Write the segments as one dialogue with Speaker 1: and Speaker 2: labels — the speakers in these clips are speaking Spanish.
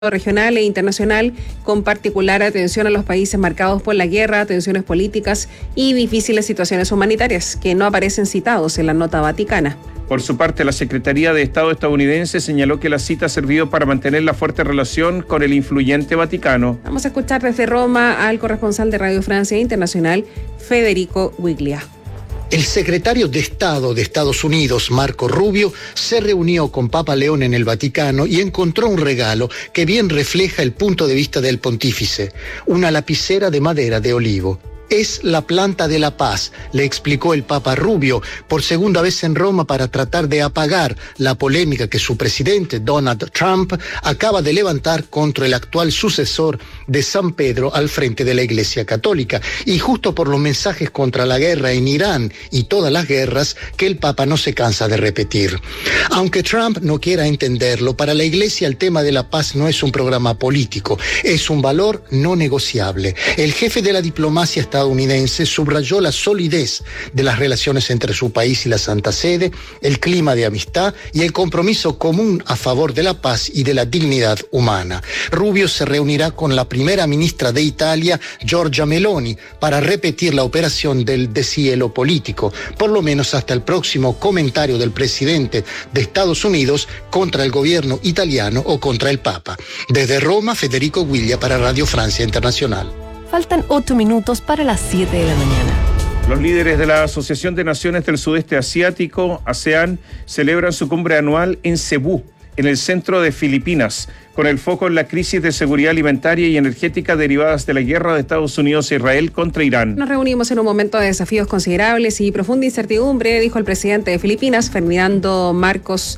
Speaker 1: regional e internacional, con particular atención a los países marcados por la guerra, tensiones políticas y difíciles situaciones humanitarias, que no aparecen citados en la nota vaticana.
Speaker 2: Por su parte, la Secretaría de Estado estadounidense señaló que la cita ha servido para mantener la fuerte relación con el influyente Vaticano.
Speaker 1: Vamos a escuchar desde Roma al corresponsal de Radio Francia Internacional, Federico Guiglia.
Speaker 3: El secretario de Estado de Estados Unidos, Marco Rubio, se reunió con Papa León en el Vaticano y encontró un regalo que bien refleja el punto de vista del pontífice: una lapicera de madera de olivo. Es la planta de la paz, le explicó el Papa Rubio por segunda vez en Roma para tratar de apagar la polémica que su presidente, Donald Trump, acaba de levantar contra el actual sucesor de San Pedro al frente de la Iglesia Católica, y justo por los mensajes contra la guerra en Irán y todas las guerras que el Papa no se cansa de repetir. Aunque Trump no quiera entenderlo, para la Iglesia el tema de la paz no es un programa político, es un valor no negociable. El jefe de la diplomacia estadounidense subrayó la solidez de las relaciones entre su país y la Santa Sede, el clima de amistad y el compromiso común a favor de la paz y de la dignidad humana. Rubio se reunirá con la primera ministra de Italia, Giorgia Meloni, para repetir la operación del deshielo político, por lo menos hasta el próximo comentario del presidente de Estados Unidos contra el gobierno italiano o contra el Papa. Desde Roma, Federico Guiglia para Radio Francia Internacional.
Speaker 4: Faltan 8 minutos para las 7 de la mañana.
Speaker 2: Los líderes de la Asociación de Naciones del Sudeste Asiático, ASEAN, celebran su cumbre anual en Cebú, en el centro de Filipinas, con el foco en la crisis de seguridad alimentaria y energética derivadas de la guerra de Estados Unidos e Israel contra Irán.
Speaker 1: Nos reunimos en un momento de desafíos considerables y profunda incertidumbre, dijo el presidente de Filipinas, Ferdinando Marcos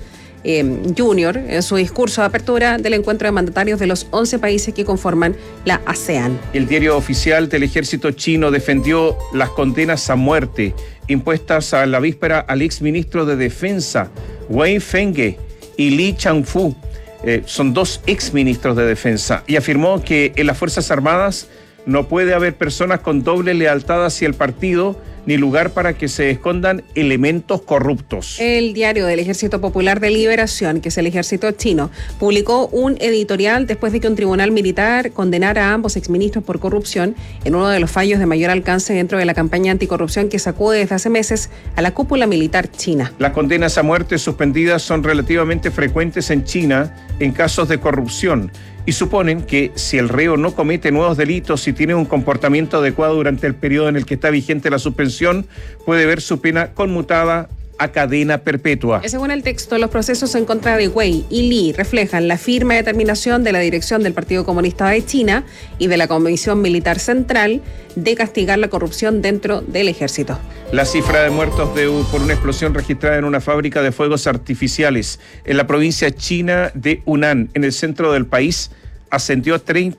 Speaker 1: Jr., en su discurso de apertura del encuentro de mandatarios de los 11 países que conforman la ASEAN.
Speaker 2: El diario oficial del ejército chino defendió las condenas a muerte impuestas a la víspera al exministro de Defensa, Wei Fenghe, y Li Changfu. Son dos exministros de Defensa, y afirmó que en las Fuerzas Armadas no puede haber personas con doble lealtad hacia el partido ni lugar para que se escondan elementos corruptos.
Speaker 1: El diario del Ejército Popular de Liberación, que es el ejército chino, publicó un editorial después de que un tribunal militar condenara a ambos exministros por corrupción en uno de los fallos de mayor alcance dentro de la campaña anticorrupción que sacude desde hace meses a la cúpula militar china.
Speaker 2: Las condenas a muerte suspendidas son relativamente frecuentes en China en casos de corrupción, y suponen que si el reo no comete nuevos delitos y tiene un comportamiento adecuado durante el periodo en el que está vigente la suspensión, puede ver su pena conmutada a cadena perpetua.
Speaker 1: Según el texto, los procesos en contra de Wei y Li reflejan la firme determinación de la dirección del Partido Comunista de China y de la Comisión Militar Central de castigar la corrupción dentro del ejército.
Speaker 2: La cifra de muertos por una explosión registrada en una fábrica de fuegos artificiales en la provincia china de Hunan, en el centro del país, ascendió a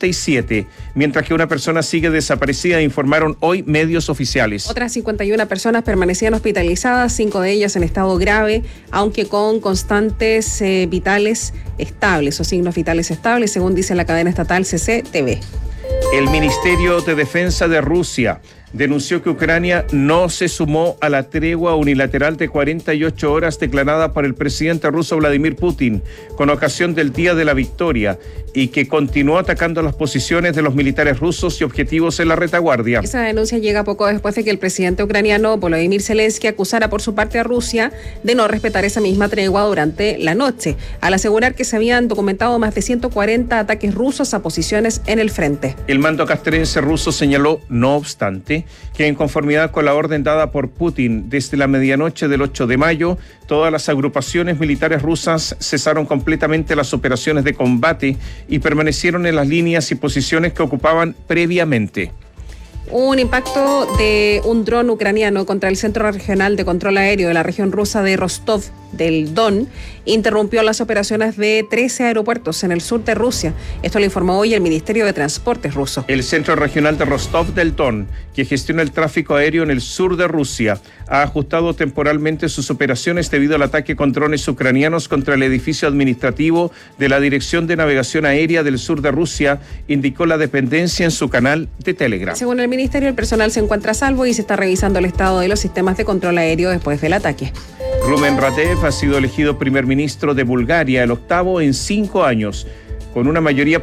Speaker 2: 37, mientras que una persona sigue desaparecida, informaron hoy medios oficiales.
Speaker 1: Otras 51 personas permanecían hospitalizadas, 5 de ellas en estado grave, aunque con constantes vitales estables o signos vitales estables, según dice la cadena estatal CCTV.
Speaker 2: El Ministerio de Defensa de Rusia denunció que Ucrania no se sumó a la tregua unilateral de 48 horas declarada por el presidente ruso Vladimir Putin con ocasión del Día de la Victoria, y que continuó atacando las posiciones de los militares rusos y objetivos en la retaguardia.
Speaker 1: Esa denuncia llega poco después de que el presidente ucraniano Volodymyr Zelensky acusara por su parte a Rusia de no respetar esa misma tregua durante la noche, al asegurar que se habían documentado más de 140 ataques rusos a posiciones en el frente.
Speaker 2: El mando castrense ruso señaló, no obstante, que en conformidad con la orden dada por Putin desde la medianoche del 8 de mayo, todas las agrupaciones militares rusas cesaron completamente las operaciones de combate y permanecieron en las líneas y posiciones que ocupaban previamente.
Speaker 1: Un impacto de un dron ucraniano contra el Centro Regional de Control Aéreo de la región rusa de Rostov del Don interrumpió las operaciones de 13 aeropuertos en el sur de Rusia. Esto lo informó hoy el Ministerio de Transportes ruso.
Speaker 2: El Centro Regional de Rostov del Don, que gestiona el tráfico aéreo en el sur de Rusia, ha ajustado temporalmente sus operaciones debido al ataque con drones ucranianos contra el edificio administrativo de la Dirección de Navegación Aérea del sur de Rusia, indicó la dependencia en su canal de Telegram.
Speaker 1: Según el ministerio, el personal se encuentra a salvo y se está revisando el estado de los sistemas de control aéreo después del ataque.
Speaker 2: Rumen Radev ha sido elegido primer ministro de Bulgaria, el octavo en 5 años. con una mayoría